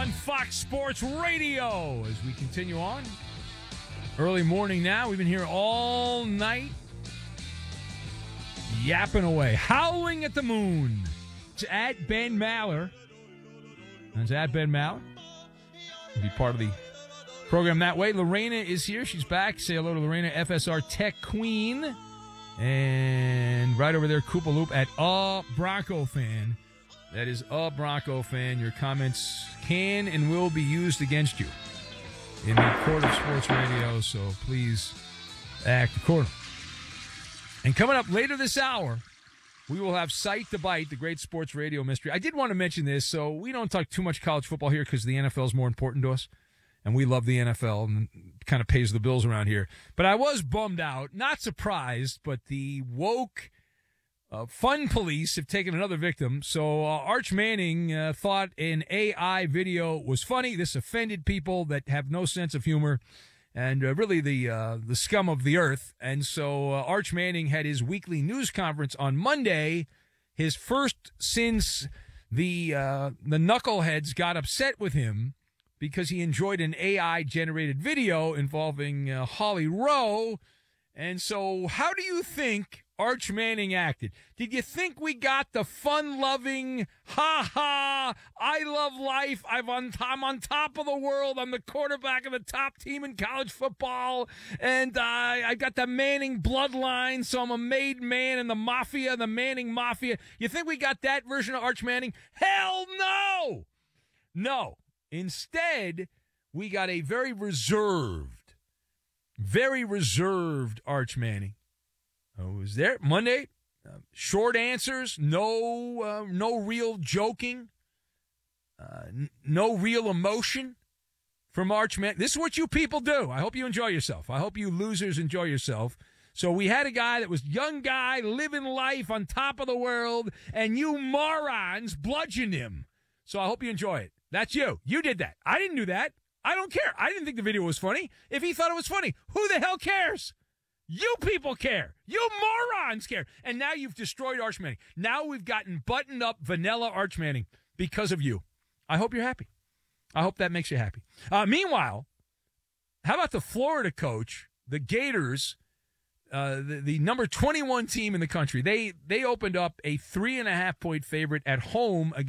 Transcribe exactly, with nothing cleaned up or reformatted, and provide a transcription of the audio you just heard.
on Fox Sports Radio as we continue on. Early morning now. We've been here all night. Yapping away. Howling at the moon. It's at Ben Maller. It's at Ben Maller. Be part of the program that way. Lorena is here. She's back. Say hello to Lorena, F S R Tech Queen. And right over there, Koopa Loop at A Bronco Fan. That is A Bronco Fan. Your comments can and will be used against you in the court of sports radio, so please act accordingly. And coming up later this hour, we will have Sight to Bite, the great sports radio mystery. I did want to mention this, so we don't talk too much college football here because the N F L is more important to us, and we love the N F L and it kind of pays the bills around here. But I was bummed out, not surprised, but the woke uh, fun police have taken another victim. So uh, Arch Manning uh, thought an A I video was funny. This offended people that have no sense of humor. And uh, really the uh, the scum of the earth. And so uh, Arch Manning had his weekly news conference on Monday, his first since the uh, the knuckleheads got upset with him because he enjoyed an A I-generated video involving uh, Holly Rowe. And so how do you think Arch Manning acted? Did you think we got the fun-loving, ha-ha, I love life, I've on, I'm on top of the world, I'm the quarterback of the top team in college football, and uh, I got the Manning bloodline, so I'm a made man in the mafia, the Manning mafia? You think we got that version of Arch Manning? Hell no! No. Instead, we got a very reserved, very reserved Arch Manning. I was there Monday. Uh, short answers, no, uh, no real joking, uh, n- no real emotion from Arch Manning. This is what you people do. I hope you enjoy yourself. I hope you losers enjoy yourself. So we had a guy that was young guy living life on top of the world, and you morons bludgeoned him. So I hope you enjoy it. That's you. You did that. I didn't do that. I don't care. I didn't think the video was funny. If he thought it was funny, who the hell cares? You people care. You morons care. And now you've destroyed Arch Manning. Now we've gotten buttoned up vanilla Arch Manning because of you. I hope you're happy. I hope that makes you happy. Uh, meanwhile, how about the Florida coach, the Gators, uh, the, the number twenty-one team in the country? They they opened up a three and a half point favorite at home against